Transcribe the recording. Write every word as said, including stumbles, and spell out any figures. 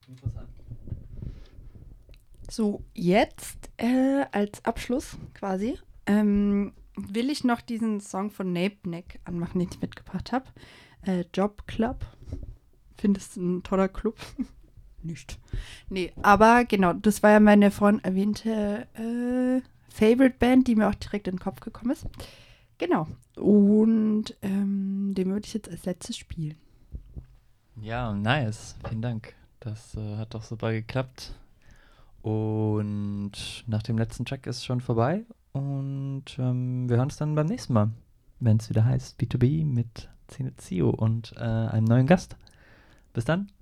Interessant. So, jetzt äh, als Abschluss quasi ähm, will ich noch diesen Song von Nape Neck anmachen, den ich mitgebracht habe. Äh, Job Club. Findest du ein toller Club? Nicht. Nee, aber genau, das war ja meine vorhin erwähnte äh, Favorite Band, die mir auch direkt in den Kopf gekommen ist. Genau. Und ähm, den würde ich jetzt als letztes spielen. Ja, nice. Vielen Dank. Das äh, hat doch super geklappt. Und nach dem letzten Track ist schon vorbei. Und ähm, wir hören uns dann beim nächsten Mal, wenn es wieder heißt B zwei B mit Zio und äh, einem neuen Gast. Bis dann.